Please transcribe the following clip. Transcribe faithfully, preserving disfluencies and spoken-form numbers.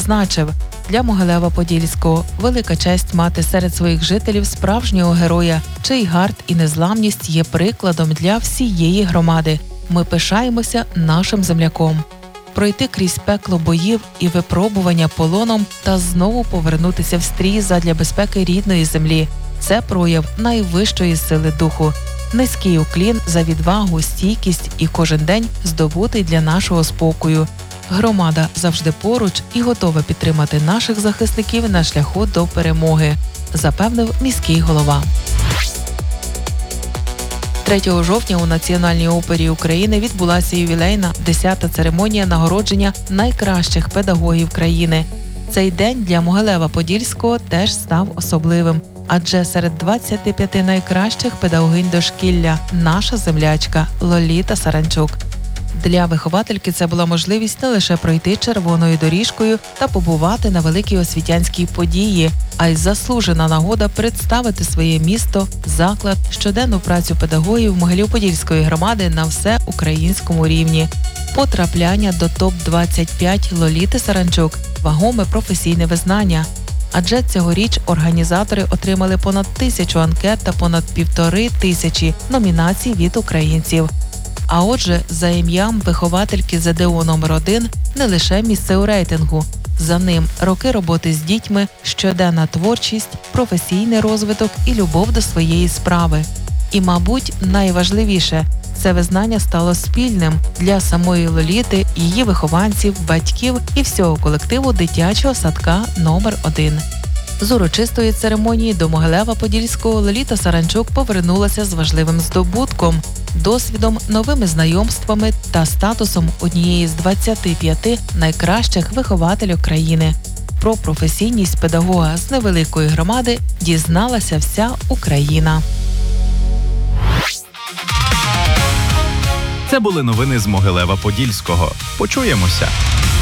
зазначив: для Могилева-Подільського велика честь мати серед своїх жителів справжнього героя, чий гард і незламність є прикладом для всієї громади. Ми пишаємося нашим земляком. Пройти крізь пекло боїв і випробування полоном та знову повернутися в стрій задля безпеки рідної землі – це прояв найвищої сили духу. Низький уклін за відвагу, стійкість і кожен день здобутий для нашого спокою. Громада завжди поруч і готова підтримати наших захисників на шляху до перемоги, запевнив міський голова. третього жовтня у Національній опері України відбулася ювілейна десята церемонія нагородження найкращих педагогів країни. Цей день для Могилева-Подільського теж став особливим, адже серед двадцяти п'яти найкращих педагогинь дошкілля – наша землячка Лоліта Саранчук. Для виховательки це була можливість не лише пройти червоною доріжкою та побувати на великій освітянській події, а й заслужена нагода представити своє місто, заклад, щоденну працю педагогів Могилів-Подільської громади на всеукраїнському рівні. Потрапляння до топ двадцять п'ять Лоліти Саранчук – вагоме професійне визнання. Адже цьогоріч організатори отримали понад тисячу анкет та понад півтори тисячі номінацій від українців. А отже, за ім'ям виховательки ЗДО номер один не лише місце у рейтингу. За ним роки роботи з дітьми, щоденна творчість, професійний розвиток і любов до своєї справи. І, мабуть, найважливіше – це визнання стало спільним для самої Лоліти, її вихованців, батьків і всього колективу дитячого садка номер один. З урочистої церемонії до Могилева-Подільського Лоліта Саранчук повернулася з важливим здобутком, досвідом, новими знайомствами та статусом однієї з двадцяти п'яти найкращих вихователів країни. Про професійність педагога з невеликої громади дізналася вся Україна. Це були новини з Могилева-Подільського. Почуємося!